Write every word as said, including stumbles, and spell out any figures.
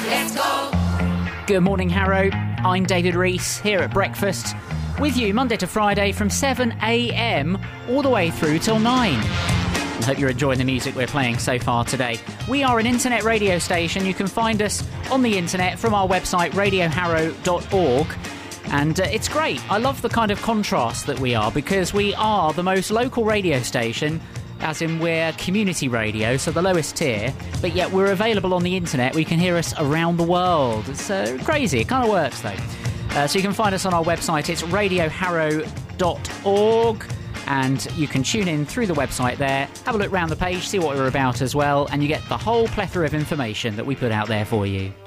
Let's go. Good morning, Harrow. I'm David Rees here at breakfast with you Monday to Friday from seven a.m. all the way through till nine. I hope you're enjoying the music we're playing so far today. We are an internet radio station. You can find us on the internet from our website radio harrow dot org. And uh, it's great. I love the kind of contrast that we are, because we are the most local radio station, as in we're community radio, so the lowest tier, but yet we're available on the internet. We can hear us around the world. It's uh, crazy. It kind of works, though. Uh, so you can find us on our website. It's radio harrow dot org, and you can tune in through the website there, have a look round the page, see what we're about as well, and you get the whole plethora of information that we put out there for you.